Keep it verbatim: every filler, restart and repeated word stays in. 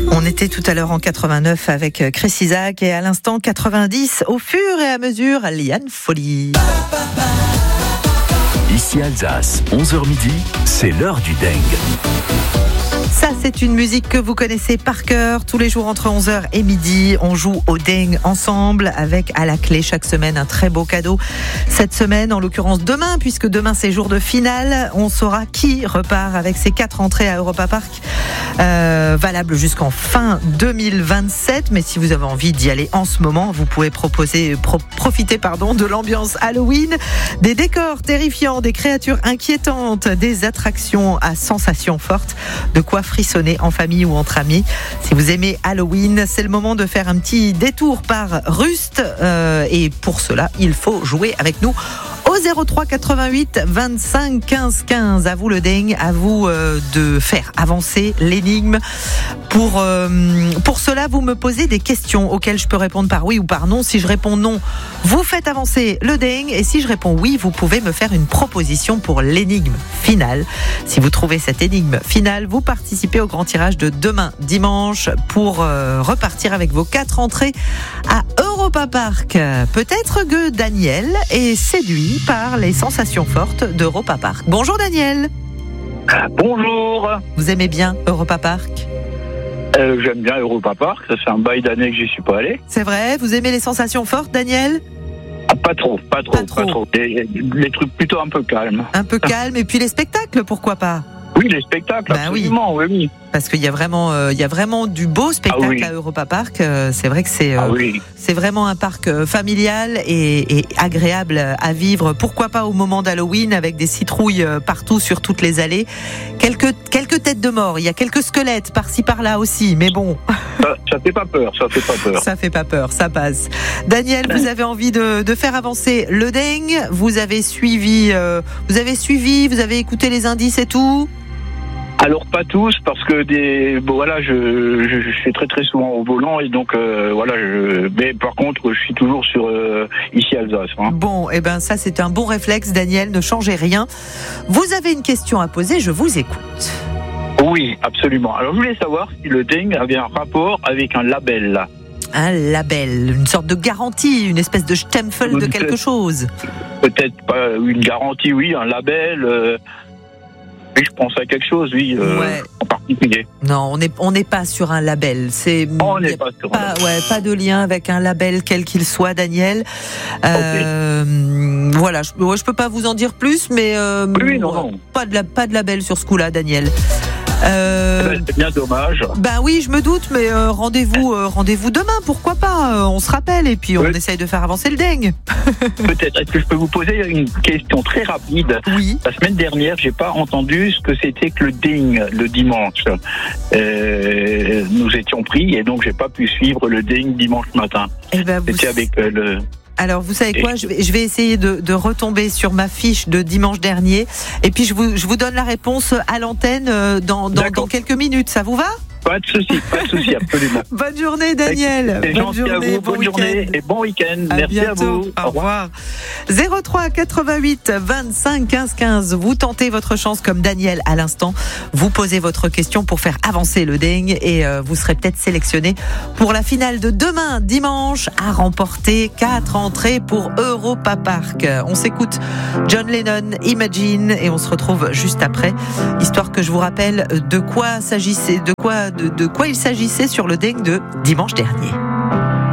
On était tout à l'heure en quatre-vingt-neuf avec Chris Isaak et à l'instant quatre-vingt-dix au fur et à mesure Liane Folly. Ici Alsace, onze heures midi, c'est l'heure du dingue. Ça, c'est une musique que vous connaissez par cœur. Tous les jours entre onze heures et midi, on joue au dingue ensemble avec à la clé chaque semaine un très beau cadeau. Cette semaine, en l'occurrence demain, puisque demain c'est jour de finale, on saura qui repart avec ses quatre entrées à Europa Park, euh, valables jusqu'en fin deux mille vingt-sept. Mais si vous avez envie d'y aller en ce moment, vous pouvez proposer, pro, profiter pardon, de l'ambiance Halloween, des décors terrifiants, des créatures inquiétantes, des attractions à sensations fortes, de quoi frissonner en famille ou entre amis. Si vous aimez Halloween, c'est le moment de faire un petit détour par Rust euh, et pour cela, il faut jouer avec nous au zéro trois quatre-vingt-huit vingt-cinq quinze quinze. À vous le dingue, à vous euh, de faire avancer l'énigme. Pour, euh, pour cela, vous me posez des questions auxquelles je peux répondre par oui ou par non. Si je réponds non, vous faites avancer le dingue. Et si je réponds oui, vous pouvez me faire une proposition pour l'énigme finale. Si vous trouvez cette énigme finale, vous participez au grand tirage de demain dimanche pour euh, repartir avec vos quatre entrées à Europa Park. Peut-être que Daniel est séduit par les sensations fortes d'Europa Park. Bonjour Daniel. Bonjour. Vous aimez bien Europa Park ? euh, J'aime bien Europa Park, ça fait un bail d'années que j'y suis pas allé. C'est vrai, vous aimez les sensations fortes Daniel ? Ah, pas trop, pas trop, pas pas trop. trop. Les, les trucs plutôt un peu calmes. Un peu calme, et puis les spectacles, pourquoi pas ? Oui, les spectacles, bah absolument, oui, oui. Parce qu'il y a vraiment, euh, il y a vraiment du beau spectacle ah oui. à Europa Park. Euh, c'est vrai que c'est, euh, ah oui. c'est vraiment un parc euh, familial et, et agréable à vivre. Pourquoi pas au moment d'Halloween avec des citrouilles euh, partout sur toutes les allées. Quelques, quelques têtes de mort. Il y a quelques squelettes par-ci par-là aussi, mais bon. Ça, ça fait pas peur, ça fait pas peur. Ça fait pas peur, ça passe. Daniel, vous avez envie de, de faire avancer le dingue. Vous avez suivi, euh, vous avez suivi, vous avez écouté les indices et tout. Alors pas tous, parce que des, bon, voilà, je, je, je suis très très souvent au volant et donc euh, voilà. Je, mais par contre, je suis toujours sur euh, ici Alsace. Hein. Bon, et eh ben ça c'est un bon réflexe, Daniel. Ne changez rien. Vous avez une question à poser, je vous écoute. Oui, absolument. Alors je voulais savoir si le dingue avait un rapport avec un label. Un label, une sorte de garantie, une espèce de stempel de quelque chose. Peut-être pas une garantie, oui, un label. Euh, Oui, je pense à quelque chose, oui, euh, ouais. en particulier. Non, on n'est on n'est pas sur un label. C'est on n'est pas sur pas, un label. Ouais, pas de lien avec un label quel qu'il soit, Daniel. Euh, okay. Voilà, je, ouais, je peux pas vous en dire plus, mais euh, oui, non, non. Pas de la, pas de label sur ce coup-là, Daniel. Euh, ben, c'est bien dommage. Ben oui, je me doute, mais euh, rendez-vous, euh, rendez-vous demain, pourquoi pas euh, on se rappelle et puis on oui. essaye de faire avancer le dingue. Peut-être. Est-ce que je peux vous poser une question très rapide ? Oui. La semaine dernière, j'ai pas entendu ce que c'était que le dingue le dimanche. Euh, nous étions pris et donc j'ai pas pu suivre le dingue dimanche matin. Eh ben, c'était vous... avec euh, le. Alors, vous savez quoi, je vais, je vais essayer de, de retomber sur ma fiche de dimanche dernier et puis je vous, je vous donne la réponse à l'antenne dans, dans, dans quelques minutes. Ça vous va ? Pas de souci, pas de souci, absolument. Bonne journée, Daniel. C'est bonne journée, à vous, bon bonne journée et bon week-end. À Merci bientôt. à vous. Au revoir. zéro trois quatre-vingt-huit vingt-cinq quinze quinze. Vous tentez votre chance comme Daniel à l'instant. Vous posez votre question pour faire avancer le dingue et euh, vous serez peut-être sélectionné pour la finale de demain, dimanche, à remporter quatre entrées pour Europa Park. On s'écoute John Lennon, Imagine, et on se retrouve juste après. Histoire que je vous rappelle de quoi s'agissait, de quoi De, de quoi il s'agissait sur le dingue de dimanche dernier.